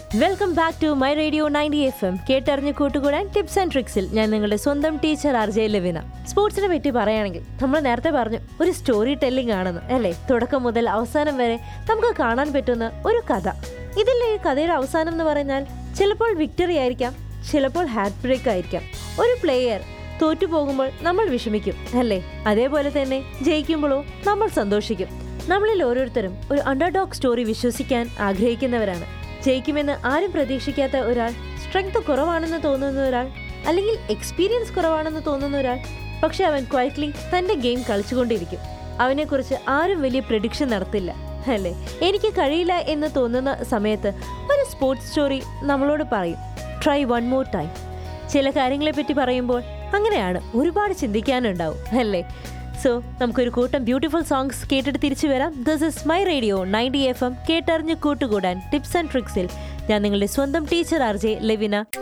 Welcome back to my radio 90 FM. കേട്ടറിഞ്ഞ് കൂട്ടുകൂടാൻ tips and ട്രിക്സിൽ ഞാൻ നിങ്ങളുടെ സ്വന്തം ടീച്ചർ RJ ലവിന. സ്പോർട്സിനെ പറ്റി പറയുകയാണെങ്കിൽ നമ്മൾ നേരത്തെ പറഞ്ഞു ഒരു സ്റ്റോറി ടെല്ലിംഗ് ആണെന്ന് അല്ലേ. തുടക്കം മുതൽ അവസാനം വരെ നമുക്ക് കാണാൻ പറ്റുന്ന ഒരു കഥ. ഇതിലെ ഈ കഥയുടെ അവസാനം എന്ന് പറഞ്ഞാൽ ചിലപ്പോൾ വിക്ടറി ആയിരിക്കാം, ചിലപ്പോൾ ഹാർട്ട് ബ്രേക്ക് ആയിരിക്കാം. ഒരു പ്ലെയർ തോറ്റുപോകുമ്പോൾ നമ്മൾ വിഷമിക്കും അല്ലേ, അതേപോലെ തന്നെ ജയിക്കുമ്പോഴോ നമ്മൾ സന്തോഷിക്കും. നമ്മളിൽ ഓരോരുത്തരും ഒരു അണ്ടർഡോഗ് സ്റ്റോറി വിശ്വസിക്കാൻ ആഗ്രഹിക്കുന്നവരാണ്. ജയിക്കുമെന്ന് ആരും പ്രതീക്ഷിക്കാത്ത ഒരാൾ, സ്ട്രെങ്ത് കുറവാണെന്ന് തോന്നുന്ന ഒരാൾ, അല്ലെങ്കിൽ എക്സ്പീരിയൻസ് കുറവാണെന്ന് തോന്നുന്ന ഒരാൾ, പക്ഷെ അവൻ ക്വയറ്റ്ലി തൻ്റെ ഗെയിം കളിച്ചുകൊണ്ടിരിക്കും. അവനെക്കുറിച്ച് ആരും വലിയ പ്രെഡിക്ഷൻ നടത്തില്ല അല്ലേ. എനിക്ക് കഴിയില്ല എന്ന് തോന്നുന്ന സമയത്ത് ഒരു സ്പോർട്സ് സ്റ്റോറി നമ്മളോട് പറയും, ട്രൈ വൺ മോർ ടൈം. ചില കാര്യങ്ങളെപ്പറ്റി പറയുമ്പോൾ അങ്ങനെയാണ്, ഒരുപാട് ചിന്തിക്കാനുണ്ടാവും അല്ലേ. സോ നമുക്കൊരു കൂട്ടം ബ്യൂട്ടിഫുൾ സോങ്സ് കേട്ടിട്ട് തിരിച്ചു വരാം. This is my radio 90 FM. കേട്ടറിഞ്ഞ് കൂട്ടുകൂടാൻ ടിപ്സ് ആൻഡ് ട്രിക്സിൽ ഞാൻ നിങ്ങളുടെ സ്വന്തം ടീച്ചർ RJ ലവിന.